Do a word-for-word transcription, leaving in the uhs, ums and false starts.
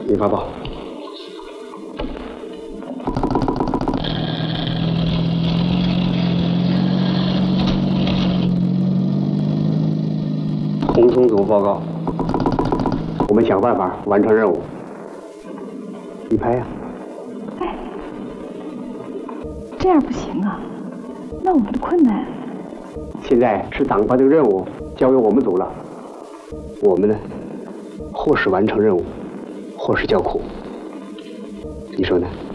你发报。红松组报告，我们想办法完成任务。你拍呀、 啊？哎，这样不行啊，那我们的困难。 现在是党把这个任务交给我们组了，我们呢，或是完成任务，或是叫苦。你说呢？